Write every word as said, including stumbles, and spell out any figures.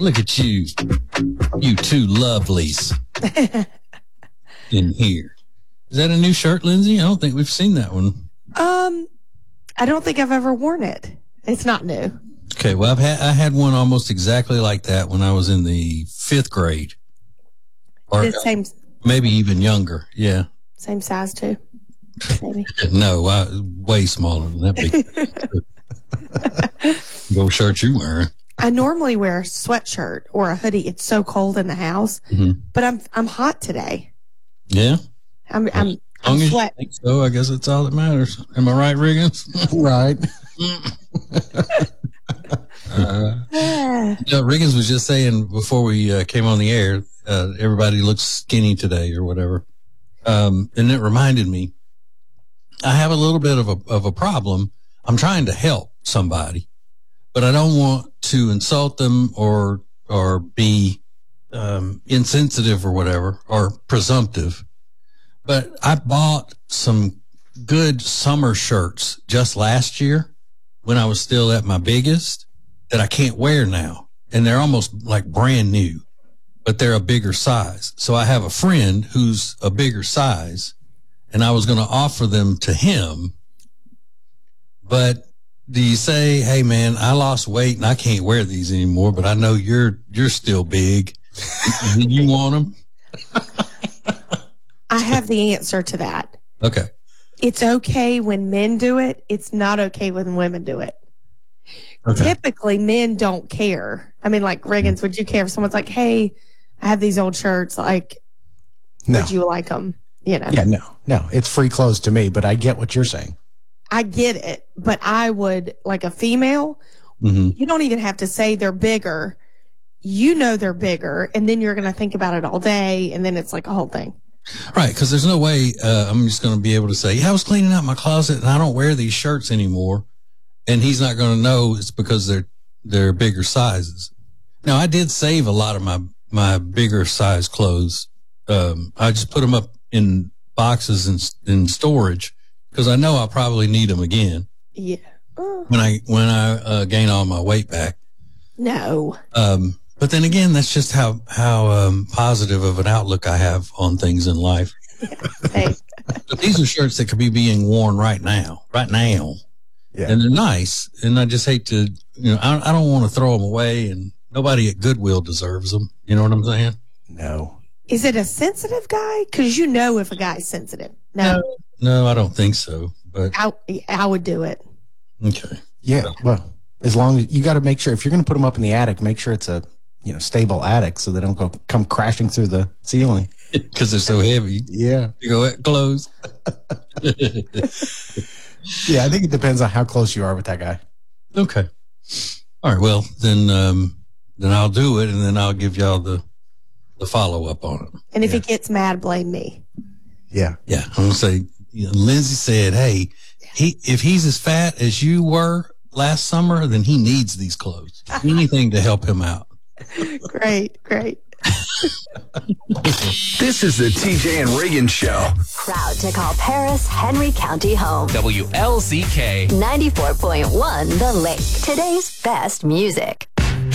Look at you. You two lovelies in here. Is that a new shirt, Lindsay? I don't think we've seen that one. Um, I don't think I've ever worn it. It's not new. Okay, well, I've had I had one almost exactly like that when I was in the fifth grade. Or The same, maybe even younger. Yeah. same size too. Maybe. No, I, way smaller than that big. What shirt you wearing? I normally wear a sweatshirt or a hoodie. It's so cold in the house, Mm-hmm. but I'm I'm hot today. Yeah. I'm I'm, As I'm long as sweat. you think so, I guess that's all that matters. Am I right, Riggins? Right. uh, Ah. you know, Riggins was just saying before we uh, came on the air, uh, everybody looks skinny today or whatever. Um, and it reminded me, I have a little bit of a of a problem. I'm trying to help somebody, but I don't want to insult them or or be um, insensitive or whatever or presumptive. But I bought some good summer shirts just last year when I was still at my biggest that I can't wear now, and they're almost like brand new, but they're a bigger size. So I have a friend who's a bigger size, and I was going to offer them to him. But do you say, hey man, I lost weight and I can't wear these anymore, but I know you're, you're still big. Do you want them? I have the answer to that. Okay. It's okay when men do it. It's not okay when women do it. Okay. Typically, men don't care. I mean, like Riggins, would you care if someone's like, "Hey, I have these old shirts. Like, No. would you like them?" You know. Yeah, no, no. It's free clothes to me, but I get what you're saying. I get it, but I would like a female. Mm-hmm. You don't even have to say they're bigger. You know they're bigger, and then you're going to think about it all day, and then it's like a whole thing. Right, because there's no way uh, I'm just going to be able to say, yeah, I was cleaning out my closet and I don't wear these shirts anymore. And he's not going to know it's because they're they're bigger sizes. Now, I did save a lot of my, my bigger size clothes. Um, I just put them up in boxes in, in storage because I know I'll probably need them again Yeah. Oh, when I when I uh, gain all my weight back. no. Um, but then again, that's just how how um, positive of an outlook I have on things in life. Hey, But these are shirts that could be being worn right now, right now. Yeah. And they're nice. And I just hate to, you know, I, I don't want to throw them away, and nobody at Goodwill deserves them. You know what I'm saying? No. is it a sensitive guy? Because you know if a guy's sensitive. No, No, I don't think so. But I, I would do it. okay. Yeah. Well, as long as you got to make sure if you're going to put them up in the attic, make sure it's a you know stable attic so they don't go come crashing through the ceiling. Because they're so heavy. Yeah. You go at close. Yeah. I think it depends on how close you are with that guy. Okay. All right. Well, then, um, then I'll do it, and then I'll give y'all the, the follow up on it. And if Yeah. he gets mad, blame me. Yeah. Yeah. I'm going to say, you know, Lindsay said, hey, he, if he's as fat as you were last summer, then he needs these clothes. Anything to help him out. Great, great. This is the T J and Reagan Show. Proud to call Paris Henry County home. W L C K. ninety-four point one The Lake. Today's best music.